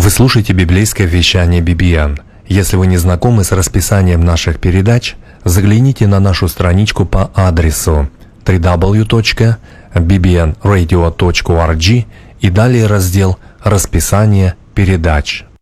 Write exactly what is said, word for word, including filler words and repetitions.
Вы слушаете библейское вещание би би эн. Если вы не знакомы с расписанием наших передач, загляните на нашу страничку по адресу дабл ю дабл ю дабл ю точка би би эн радио точка орг и далее раздел «Расписание передач».